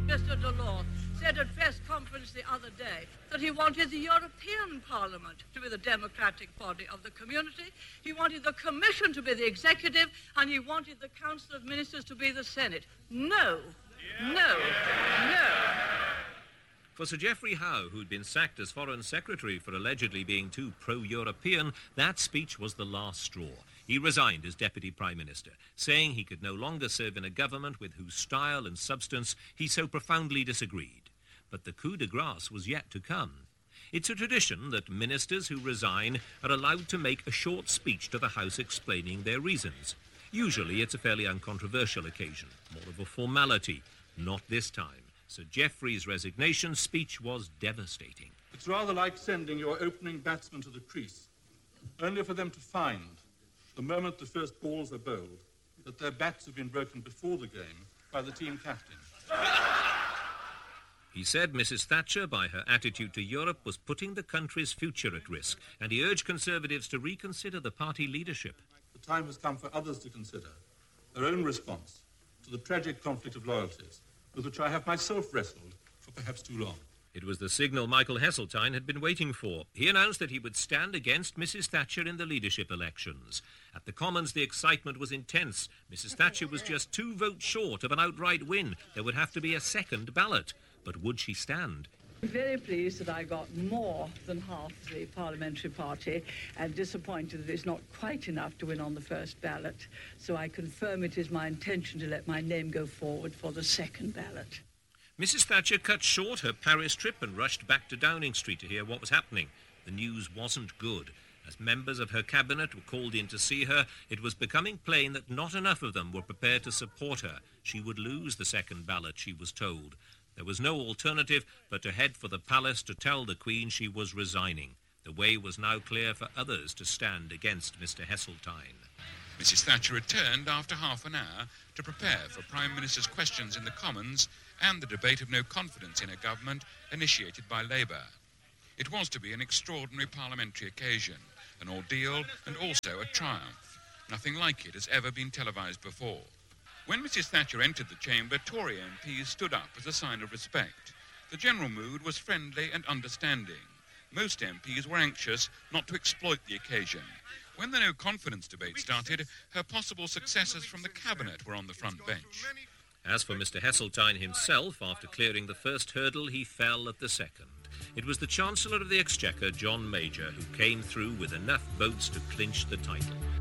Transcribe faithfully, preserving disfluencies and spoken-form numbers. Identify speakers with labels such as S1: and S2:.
S1: Mister Delors said at press conference the other day that he wanted the European Parliament to be the democratic body of the community, he wanted the Commission to be the executive, and he wanted the Council of Ministers to be the Senate. No, no, no.
S2: For Sir Geoffrey Howe, who'd been sacked as Foreign Secretary for allegedly being too pro-European, that speech was the last straw. He resigned as Deputy Prime Minister, saying he could no longer serve in a government with whose style and substance he so profoundly disagreed. But the coup de grace was yet to come. It's a tradition that ministers who resign are allowed to make a short speech to the House explaining their reasons. Usually it's a fairly uncontroversial occasion, more of a formality. Not this time. Sir Geoffrey's resignation speech was devastating.
S3: It's rather like sending your opening batsman to the crease, only for them to find, the moment the first balls are bowled, that their bats have been broken before the game by the team captain.
S2: He said Missus Thatcher, by her attitude to Europe, was putting the country's future at risk, and he urged Conservatives to reconsider the party leadership.
S3: The time has come for others to consider their own response to the tragic conflict of loyalties with which I have myself wrestled for perhaps too long.
S2: It was the signal Michael Heseltine had been waiting for. He announced that he would stand against Missus Thatcher in the leadership elections. At the Commons, the excitement was intense. Missus Thatcher was just two votes short of an outright win. There would have to be a second ballot. But would she stand?
S1: I'm very pleased that I got more than half the parliamentary party and disappointed that it's not quite enough to win on the first ballot. So I confirm it is my intention to let my name go forward for the second ballot.
S2: Missus Thatcher cut short her Paris trip and rushed back to Downing Street to hear what was happening. The news wasn't good. As members of her cabinet were called in to see her, it was becoming plain that not enough of them were prepared to support her. She would lose the second ballot, she was told. There was no alternative but to head for the palace to tell the Queen she was resigning. The way was now clear for others to stand against Mister Heseltine.
S4: Missus Thatcher returned after half an hour to prepare for Prime Minister's questions in the Commons and the debate of no confidence in a government initiated by Labour. It was to be an extraordinary parliamentary occasion, an ordeal and also a triumph. Nothing like it has ever been televised before. When Missus Thatcher entered the chamber, Tory M Ps stood up as a sign of respect. The general mood was friendly and understanding. Most M Ps were anxious not to exploit the occasion. When the no-confidence debate started, her possible successors from the cabinet were on the front bench.
S2: As for Mister Heseltine himself, after clearing the first hurdle, he fell at the second. It was the Chancellor of the Exchequer, John Major, who came through with enough votes to clinch the title.